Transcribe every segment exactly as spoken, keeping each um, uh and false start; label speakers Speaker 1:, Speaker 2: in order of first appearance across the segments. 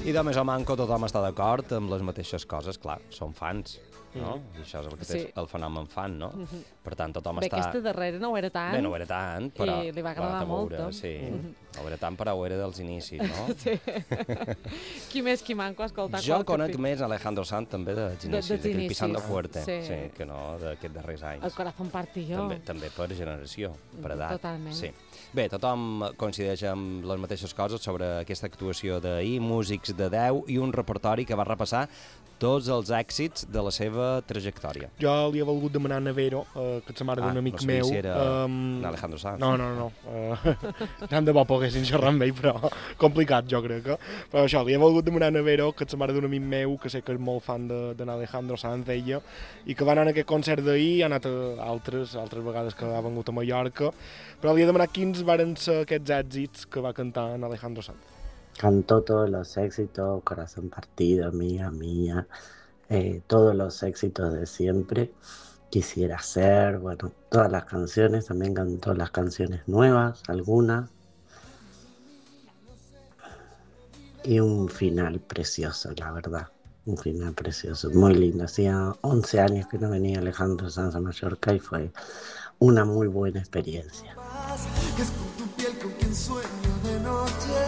Speaker 1: I de més o manco tothom està d'acord amb les mateixes coses, clar, són fans, no?
Speaker 2: Mm.
Speaker 1: I això és el que té
Speaker 3: Sí.
Speaker 1: el fenomen fan, no?
Speaker 3: Mhm.
Speaker 1: Per tant, tothom
Speaker 3: Bé,
Speaker 1: està...
Speaker 3: aquesta darrera no ho era tant.
Speaker 1: Bé, no ho era tant, però...
Speaker 3: I li va agradar
Speaker 1: a veure,
Speaker 3: molt.
Speaker 1: Sí,
Speaker 3: Mhm.
Speaker 1: no ho era tant, però ho era dels inicis, no?
Speaker 3: Sí. Qui més, qui manco, escoltar
Speaker 1: Jo
Speaker 3: qual
Speaker 1: conec
Speaker 3: capítol.
Speaker 1: més Alejandro Sanz també dels inicis,
Speaker 3: dels
Speaker 1: d'aquell
Speaker 3: inicis.
Speaker 1: Pisando Fuerte,
Speaker 3: Sí.
Speaker 1: sí, que no d'aquests darrers anys.
Speaker 3: El corazón partió.
Speaker 1: També, també per generació, per edat.
Speaker 3: Totalment.
Speaker 1: Sí. Bé, tothom coincideix amb les mateixes coses sobre aquesta actuació d'ahir, músics de deu i un repertori que va repassar tots els èxits de la seva trajectòria.
Speaker 2: Jo li he volgut demanar a Navero, eh, que és la mare d'un amic
Speaker 1: no sabia
Speaker 2: meu.
Speaker 1: si era
Speaker 2: um,
Speaker 1: Alejandro Sanz.
Speaker 2: No, no, no. Uh, tant de bo poguessin xerrar amb ell, però complicat, jo crec. Que. Però això, li he volgut demanar a Navero, que és la mare d'un amic meu, que sé que és molt fan de, de Alejandro Sanz, ella, i que va anar a aquest concert d'ahir, ha anat a altres, altres vegades que ha vengut a Mallorca, però li he demanat quins varen ser aquests èxits que va cantar en Alejandro Sanz.
Speaker 4: Cantó todos los éxitos, Corazón Partido, Mía, Mía, eh, todos los éxitos de siempre. Quisiera ser, bueno, todas las canciones, también cantó las canciones nuevas, algunas. Y un final precioso, la verdad, un final precioso, muy lindo. Hacía once años que no venía Alejandro Sanz a Mallorca y fue una muy buena experiencia.
Speaker 5: Es con tu piel con quien sueño de noche.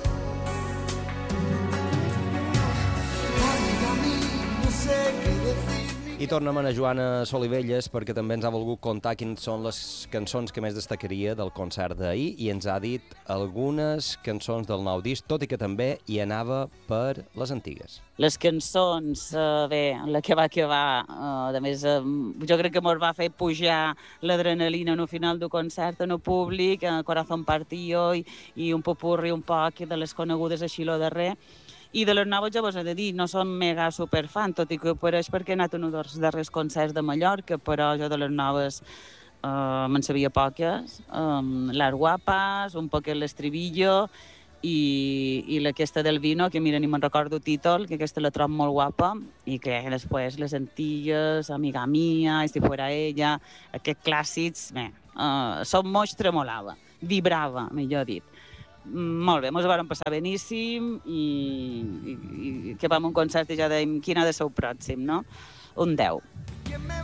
Speaker 5: Ay, a mí no sé qué decir.
Speaker 1: I tornem a la Joana Solivelles perquè també ens ha volgut contar quines són les cançons que més destacaria del concert d'ahir i ens ha dit algunes cançons del nou disc, tot i que també hi anava per les antigues.
Speaker 6: Les cançons, eh, bé, la que va que va, eh, a més, eh, jo crec que ens va fer pujar l'adrenalina no final del concert en el públic, eh, Corazón Partió i, i un popurri un poc de les conegudes així lo darrer. I de les noves, ja vos he de dir, no som mega superfan, tot i que ho pareix perquè he anat a un dels darrers concerts de Mallorca, però jo de les noves eh, me'n sabia poques. Um, Las Guapas, un poquet l'estribillo, i, i aquesta del vino, que mira, ni me'n recordo el títol, que aquesta la trobo molt guapa, i que després Les Antilles, Amiga Mía, I si fuera ella, aquests clàssics, bé, uh, som moix tremolava, vibrava, millor dit. Molt bé, ens ho vam passar beníssim i, i, i que vam a un concert i ja dèiem quin ha de ser el pròxim, no? Un deu.